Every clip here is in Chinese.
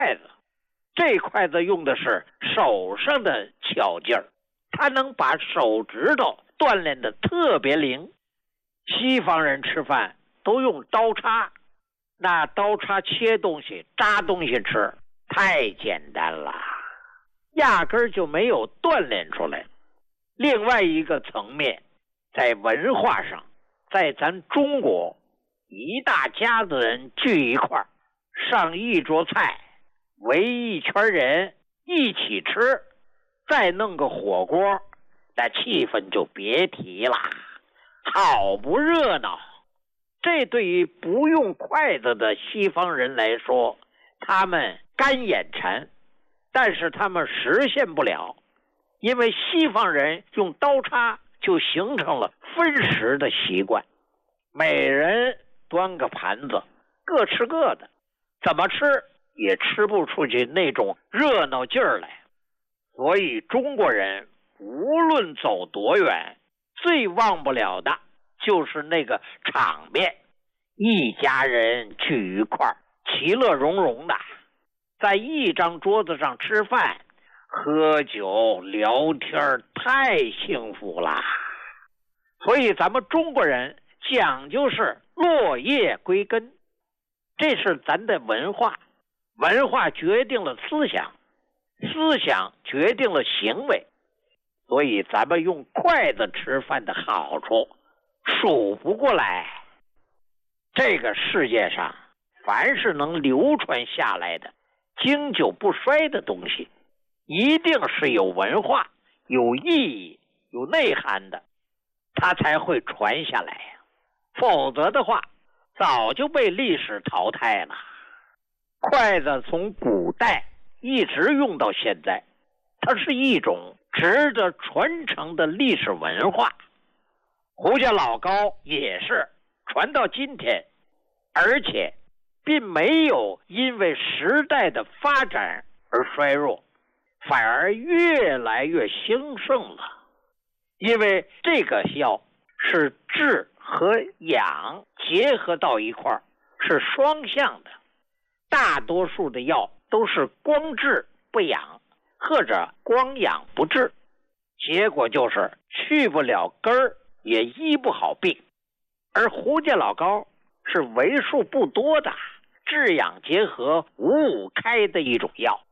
子，这筷子用的是手上的巧劲儿，它能把手指头锻炼得特别灵。西方人吃饭都用刀叉，那刀叉切东西扎东西吃太简单了，压根儿就没有锻炼出来。另外一个层面，在文化上，在咱中国，一大家子人聚一块儿，上一桌菜，围一圈人一起吃，再弄个火锅，那气氛就别提了，好不热闹。这对于不用筷子的西方人来说，他们干眼馋，但是他们实现不了，因为西方人用刀叉就形成了分食的习惯，每人端个盘子，各吃各的，怎么吃也吃不出去那种热闹劲儿来。所以中国人无论走多远，最忘不了的就是那个场面，一家人聚一块儿，其乐融融的，在一张桌子上吃饭、喝酒、聊天，太幸福了。所以咱们中国人讲究是落叶归根，这是咱的文化，文化决定了思想，思想决定了行为。所以咱们用筷子吃饭的好处数不过来。这个世界上凡是能流传下来的经久不衰的东西，一定是有文化、有意义、有内涵的，它才会传下来，否则的话早就被历史淘汰了。筷子从古代一直用到现在，它是一种值得传承的历史文化。胡家老高也是传到今天，而且并没有因为时代的发展而衰弱，反而越来越兴盛了。因为这个药是治和养结合到一块儿，是双向的。大多数的药都是光治不养，或者光养不治，结果就是去不了根儿，也医不好病。而胡家老高是为数不多的治养结合5-5开的一种药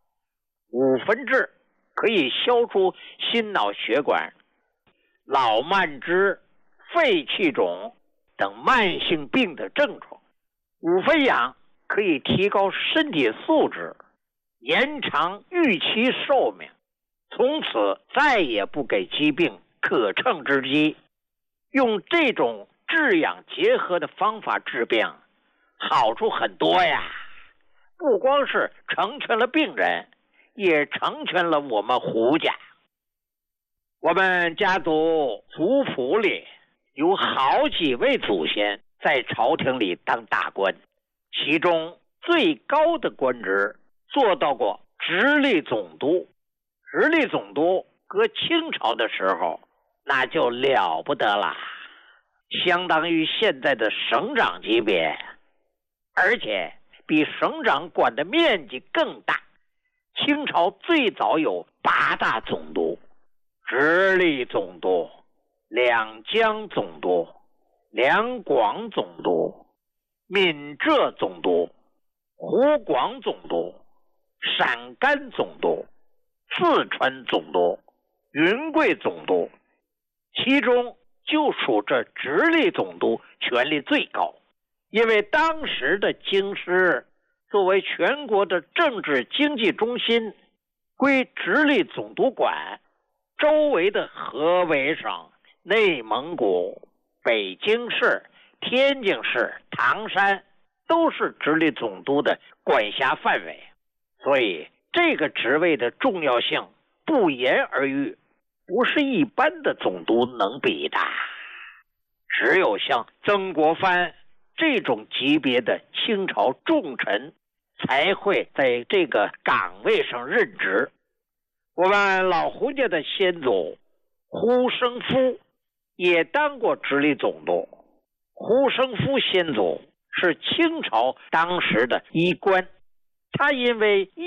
，5分治可以消除心脑血管、老慢支、肺气肿等慢性病的症状，5分养可以提高身体素质，延长预期寿命，从此再也不给疾病可乘之机。用这种治养结合的方法治病，好处很多呀，不光是成全了病人，也成全了我们胡家。我们家族族谱里有好几位祖先在朝廷里当大官，其中最高的官职做到过直隶总督。直隶总督搁清朝的时候那就了不得了，相当于现在的省长级别，而且比省长管的面积更大。清朝最早有8大总督：直隶总督、两江总督、两广总督、闽浙总督、湖广总督、陕甘总督、四川总督、云贵总督，其中就属这直隶总督权力最高，因为当时的京师作为全国的政治经济中心，归直隶总督管，周围的河北省、内蒙古、北京市、天津市、唐山都是直隶总督的管辖范围，所以这个职位的重要性不言而喻，不是一般的总督能比的。只有像曾国藩这种级别的清朝重臣才会在这个岗位上任职。我们老胡家的先祖胡生夫也当过直隶总督。胡生夫先祖是清朝当时的医官，他因为